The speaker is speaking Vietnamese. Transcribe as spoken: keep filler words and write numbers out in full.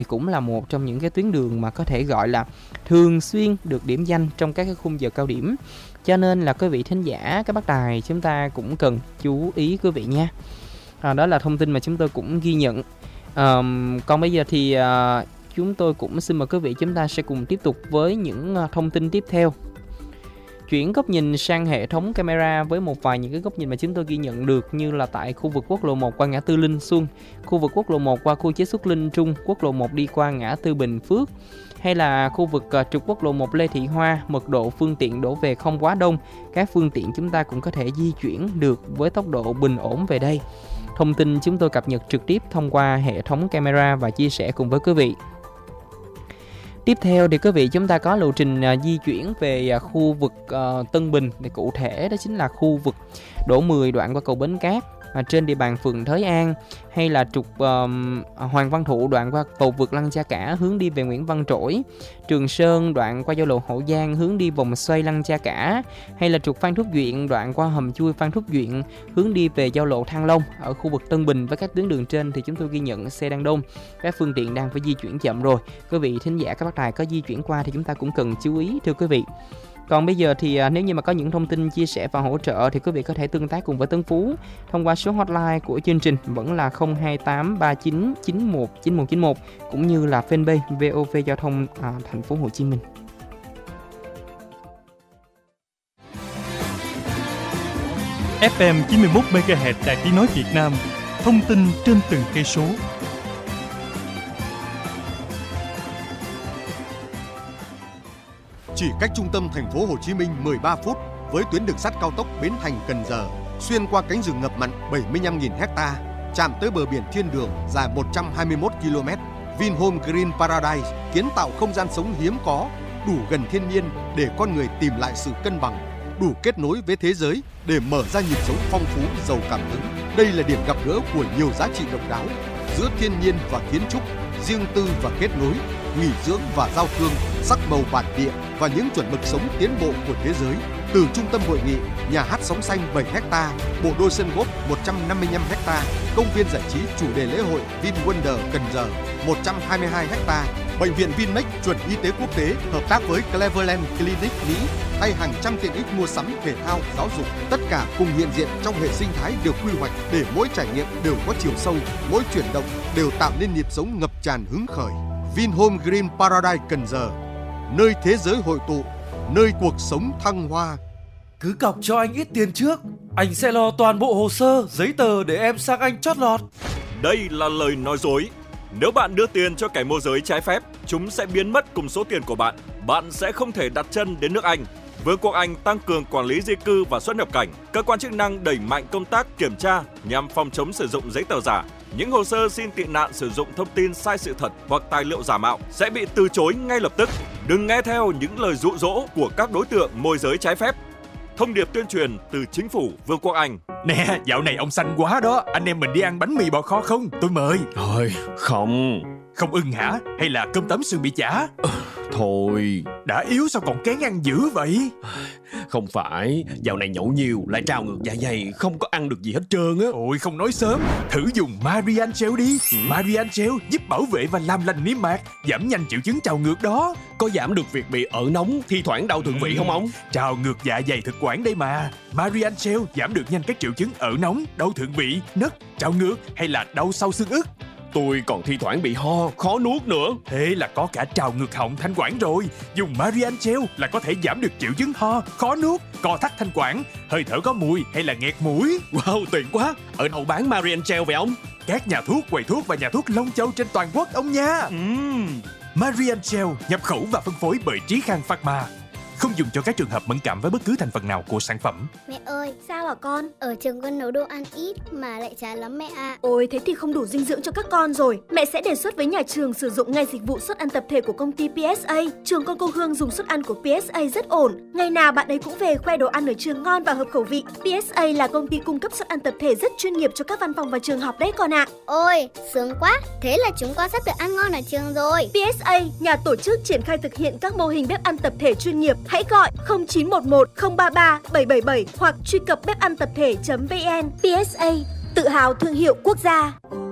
cũng là một trong những cái tuyến đường mà có thể gọi là thường xuyên được điểm danh trong các cái khung giờ cao điểm. Cho nên là quý vị thính giả, các bác tài chúng ta cũng cần chú ý quý vị nha. À, đó là thông tin mà chúng tôi cũng ghi nhận. À, còn bây giờ thì à, chúng tôi cũng xin mời quý vị chúng ta sẽ cùng tiếp tục với những thông tin tiếp theo. Chuyển góc nhìn sang hệ thống camera với một vài những cái góc nhìn mà chúng tôi ghi nhận được, như là tại khu vực quốc lộ một qua ngã tư Linh Xuân, khu vực quốc lộ một qua khu chế xuất Linh Trung, quốc lộ một đi qua ngã tư Bình Phước, hay là khu vực uh, trục quốc lộ một Lê Thị Hoa, mật độ phương tiện đổ về không quá đông. Các phương tiện chúng ta cũng có thể di chuyển được với tốc độ bình ổn về đây. Thông tin chúng tôi cập nhật trực tiếp thông qua hệ thống camera và chia sẻ cùng với quý vị. Tiếp theo thì quý vị chúng ta có lộ trình uh, di chuyển về uh, khu vực uh, Tân Bình, để cụ thể đó chính là khu vực Đỗ mười đoạn qua cầu Bến Cát uh, trên địa bàn phường Thới An, hay là trục uh, Hoàng Văn Thụ đoạn qua cầu vượt Lăng Cha Cả hướng đi về Nguyễn Văn Trỗi, Trường Sơn đoạn qua giao lộ Hậu Giang hướng đi vòng xoay Lăng Cha Cả, hay là trục Phan Thúc Duyện đoạn qua hầm chui Phan Thúc Duyện hướng đi về giao lộ Thăng Long. Ở khu vực Tân Bình với các tuyến đường trên thì chúng tôi ghi nhận xe đang đông, các phương tiện đang phải di chuyển chậm rồi. Quý vị thính giả, các bác tài có di chuyển qua thì chúng ta cũng cần chú ý thưa quý vị. Còn bây giờ thì nếu như mà có những thông tin chia sẻ và hỗ trợ thì quý vị có thể tương tác cùng với Tấn Phú thông qua số hotline của chương trình vẫn là không hai tám ba chín chín một chín một chín một, cũng như là fanpage vê o vê Giao thông à, thành phố Hồ Chí Minh. ép em chín mươi mốt mê ga héc Đài Tiếng nói Việt Nam, thông tin trên từng cây số. Chỉ cách trung tâm thành phố Hồ Chí Minh mười ba phút với tuyến đường sắt cao tốc Bến Thành - Cần Giờ, xuyên qua cánh rừng ngập mặn bảy mươi lăm nghìn ha, chạm tới bờ biển thiên đường dài một trăm hai mươi mốt ki lô mét. Vinhome Green Paradise kiến tạo không gian sống hiếm có, đủ gần thiên nhiên để con người tìm lại sự cân bằng, đủ kết nối với thế giới để mở ra nhịp sống phong phú giàu cảm hứng. Đây là điểm gặp gỡ của nhiều giá trị độc đáo giữa thiên nhiên và kiến trúc, riêng tư và kết nối, nghỉ dưỡng và giao thương, sắc màu bản địa và những chuẩn mực sống tiến bộ của thế giới. Từ trung tâm hội nghị, nhà hát sóng xanh bảy ha, bộ đôi sân golf một trăm năm mươi lăm ha, công viên giải trí chủ đề lễ hội VinWonder Cần Giờ một trăm hai mươi hai ha, bệnh viện Vinmec chuẩn y tế quốc tế hợp tác với Cleveland Clinic Mỹ, hay hàng trăm tiện ích mua sắm, thể thao, giáo dục, tất cả cùng hiện diện trong hệ sinh thái được quy hoạch để mỗi trải nghiệm đều có chiều sâu, mỗi chuyển động đều tạo nên nhịp sống ngập tràn hứng khởi. Vinhome Green Paradise Cần Giờ, nơi thế giới hội tụ, nơi cuộc sống thăng hoa. Cứ cọc cho anh ít tiền trước, anh sẽ lo toàn bộ hồ sơ, giấy tờ để em sang Anh chót lọt. Đây là lời nói dối. Nếu bạn đưa tiền cho kẻ môi giới trái phép, chúng sẽ biến mất cùng số tiền của bạn. Bạn sẽ không thể đặt chân đến nước Anh. Vương quốc Anh tăng cường quản lý di cư và xuất nhập cảnh. Cơ quan chức năng đẩy mạnh công tác kiểm tra nhằm phòng chống sử dụng giấy tờ giả. Những hồ sơ xin tị nạn sử dụng thông tin sai sự thật hoặc tài liệu giả mạo sẽ bị từ chối ngay lập tức. Đừng nghe theo những lời dụ dỗ của các đối tượng môi giới trái phép. Thông điệp tuyên truyền từ chính phủ Vương quốc Anh. Nè, dạo này ông xanh quá đó. Anh em mình đi ăn bánh mì bò kho không? Tôi mời. Thôi, không. Không ưng hả? Hay là cơm tấm xương bị chả? Thôi. Đã yếu sao còn kén ăn dữ vậy? Không phải, dạo này nhậu nhiều lại trào ngược dạ dày, không có ăn được gì hết trơn á. Ôi không nói sớm, thử dùng Marian Gel đi. ừ. Marian Gel giúp bảo vệ và làm lành niêm mạc, giảm nhanh triệu chứng trào ngược đó. Có giảm được việc bị ợ nóng, thi thoảng đau thượng vị không ông? Trào ngược dạ dày thực quản đây mà. Marian Gel giảm được nhanh các triệu chứng ợ nóng, đau thượng vị, nấc, trào ngược hay là đau sau xương ức. Tôi còn thi thoảng bị ho, khó nuốt nữa. Thế là có cả trào ngược họng, thanh quản rồi. Dùng Marian Gel là có thể giảm được triệu chứng ho, khó nuốt, co thắt thanh quản, hơi thở có mùi hay là nghẹt mũi. Wow, tuyệt quá. Ở đâu bán Marian Gel vậy ông? Các nhà thuốc, quầy thuốc và nhà thuốc Long Châu trên toàn quốc ông nha. uhm. Marian Gel nhập khẩu và phân phối bởi Trí Khang Pharma. Không dùng cho các trường hợp mẫn cảm với bất cứ thành phần nào của sản phẩm. Mẹ ơi, sao hả con? Ở trường con nấu đồ ăn ít mà lại chán lắm mẹ ạ. À. Ôi, thế thì không đủ dinh dưỡng cho các con rồi. Mẹ sẽ đề xuất với nhà trường sử dụng ngay dịch vụ suất ăn tập thể của công ty pê ét a. Trường con cô Hương dùng suất ăn của pê ét a rất ổn. Ngày nào bạn ấy cũng về khoe đồ ăn ở trường ngon và hợp khẩu vị. pê ét a là công ty cung cấp suất ăn tập thể rất chuyên nghiệp cho các văn phòng và trường học đấy con ạ. À. Ôi, sướng quá. Thế là chúng con sắp được ăn ngon ở trường rồi. pê ét a, nhà tổ chức triển khai thực hiện các mô hình bếp ăn tập thể chuyên nghiệp. Hãy gọi không chín một một không ba ba bảy bảy bảy hoặc truy cập bếp ăn tập thể chấm vn. pê ét a, tự hào thương hiệu quốc gia.